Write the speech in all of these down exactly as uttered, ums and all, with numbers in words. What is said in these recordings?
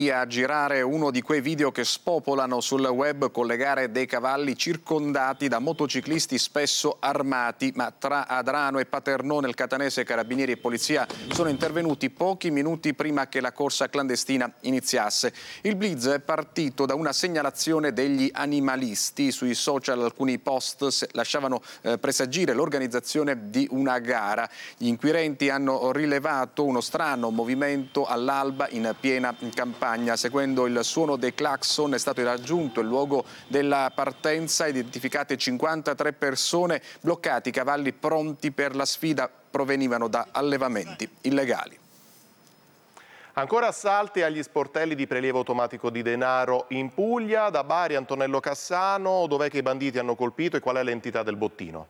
A girare uno di quei video che spopolano sul web con le gare dei cavalli circondati da motociclisti spesso armati, ma tra Adrano e Paternò nel catanese carabinieri e polizia sono intervenuti pochi minuti prima che la corsa clandestina iniziasse. Il blitz è partito da una segnalazione degli animalisti. Sui social alcuni post lasciavano eh, presagire l'organizzazione di una gara. Gli inquirenti hanno rilevato uno strano movimento all'alba in piena campagna. Seguendo il suono dei clacson è stato raggiunto il luogo della partenza, identificate cinquantatré persone, bloccati i cavalli pronti per la sfida, provenivano da allevamenti illegali. Ancora assalti agli sportelli di prelievo automatico di denaro in Puglia. Da Bari, Antonello Cassano, dov'è che i banditi hanno colpito e qual è l'entità del bottino?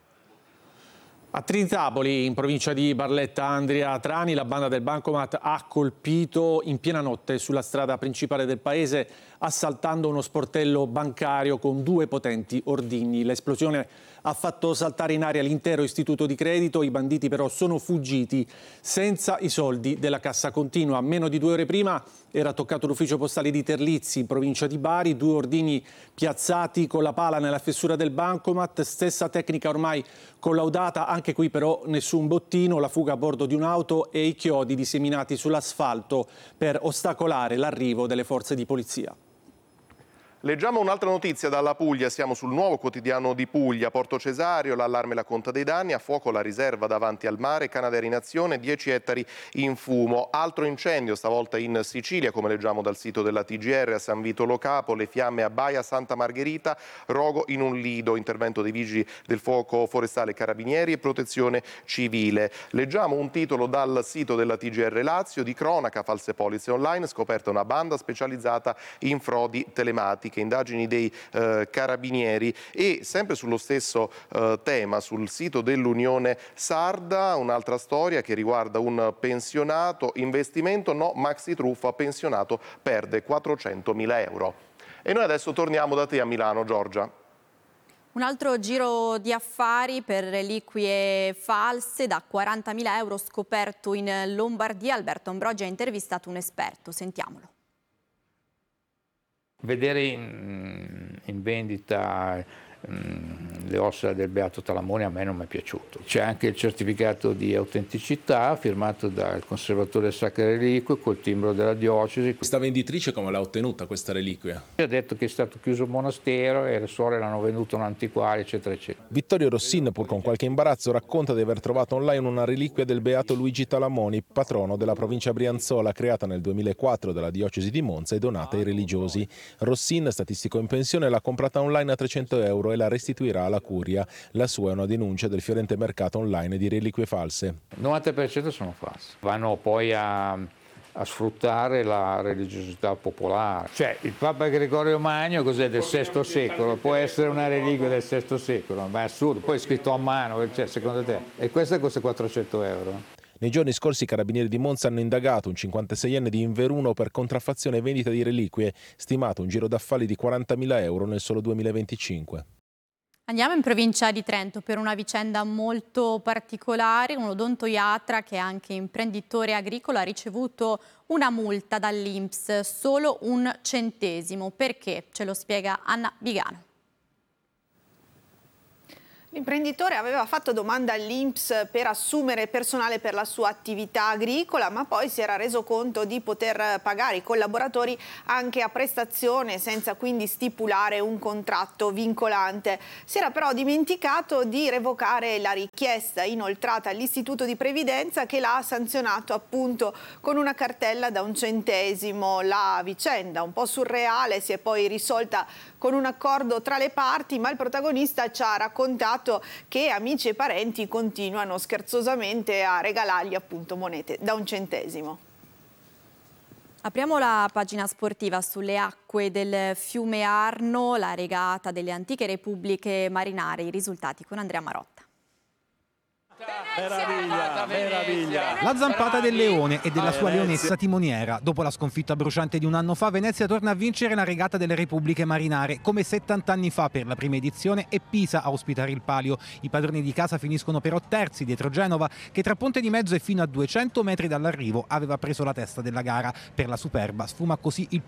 A Trinitapoli, in provincia di Barletta Andria Trani, la banda del Bancomat ha colpito in piena notte sulla strada principale del paese, assaltando uno sportello bancario con due potenti ordigni. L'esplosione ha fatto saltare in aria l'intero istituto di credito, i banditi però sono fuggiti senza i soldi della cassa continua. Meno di due ore prima era toccato l'ufficio postale di Terlizzi, in provincia di Bari, due ordigni piazzati con la pala nella fessura del bancomat, stessa tecnica ormai collaudata, anche qui però nessun bottino, la fuga a bordo di un'auto e i chiodi disseminati sull'asfalto per ostacolare l'arrivo delle forze di polizia. Leggiamo un'altra notizia dalla Puglia, siamo sul Nuovo Quotidiano di Puglia, Porto Cesario, l'allarme e la conta dei danni, a fuoco la riserva davanti al mare, Canadair in azione, dieci ettari in fumo. Altro incendio, stavolta in Sicilia, come leggiamo dal sito della T G R, a San Vito Lo Capo, le fiamme a Baia Santa Margherita, rogo in un lido, intervento dei vigili del fuoco forestale, carabinieri e protezione civile. Leggiamo un titolo dal sito della T G R Lazio, di cronaca, false polizze online, scoperta una banda specializzata in frodi telematiche. Indagini dei eh, carabinieri. E sempre sullo stesso eh, tema, sul sito dell'Unione Sarda, un'altra storia che riguarda un pensionato, investimento no, maxi truffa, pensionato perde quattrocentomila euro. E noi adesso torniamo da te a Milano, Giorgia. Un altro giro di affari per reliquie false da quarantamila euro scoperto in Lombardia. Alberto Ambroggi ha intervistato un esperto, sentiamolo. Vedere in, in vendita mh, le ossa del Beato Talamone a me non mi è piaciuto. C'è anche il certificato di autenticità firmato dal conservatore delle Sacre Reliquie col timbro della diocesi. Questa venditrice come l'ha ottenuta questa reliquia? Ha detto che è stato chiuso il monastero e le suore l'hanno venduto a un antiquario, eccetera, eccetera. Vittorio Rossin, pur con qualche imbarazzo, racconta di aver trovato online una reliquia del Beato Luigi Talamoni, patrono della provincia brianzola, creata nel duemilaquattro dalla diocesi di Monza e donata ai religiosi. Rossin, statistico in pensione, l'ha comprata online a trecento euro e la restituirà alla curia. La sua è una denuncia del fiorente mercato online di reliquie false. Il novanta per cento sono false. Vanno poi a, a sfruttare la religiosità popolare. Cioè, il Papa Gregorio Magno cos'è, del sesto secolo? Può essere una reliquia del sesto secolo, ma è assurdo. Poi è scritto a mano, cioè, secondo te? E questa costa quattrocento euro. Nei giorni scorsi i carabinieri di Monza hanno indagato un cinquantaseienne di Inveruno per contraffazione e vendita di reliquie, stimato un giro d'affari di quarantamila euro nel solo duemilaventicinque. Andiamo in provincia di Trento per una vicenda molto particolare. Un odontoiatra che è anche imprenditore agricolo ha ricevuto una multa dall'I N P S, solo un centesimo. Perché? Ce lo spiega Anna Vigano. L'imprenditore aveva fatto domanda all'I N P S per assumere personale per la sua attività agricola, ma poi si era reso conto di poter pagare i collaboratori anche a prestazione senza quindi stipulare un contratto vincolante. Si era però dimenticato di revocare la richiesta inoltrata all'Istituto di Previdenza, che l'ha sanzionato appunto con una cartella da un centesimo. La vicenda, un po' surreale, si è poi risolta con un accordo tra le parti, ma il protagonista ci ha raccontato che amici e parenti continuano scherzosamente a regalargli appunto monete da un centesimo. Apriamo la pagina sportiva sulle acque del fiume Arno, la regata delle antiche repubbliche marinare, i risultati con Andrea Marotta. Meraviglia, meraviglia. La zampata del leone e della sua leonessa timoniera. Dopo la sconfitta bruciante di un anno fa, Venezia torna a vincere la regata delle repubbliche marinare, come settanta anni fa per la prima edizione, e Pisa a ospitare il palio. I padroni di casa finiscono però terzi dietro Genova, che tra Ponte di Mezzo e fino a duecento metri dall'arrivo aveva preso la testa della gara. Per la Superba sfuma così il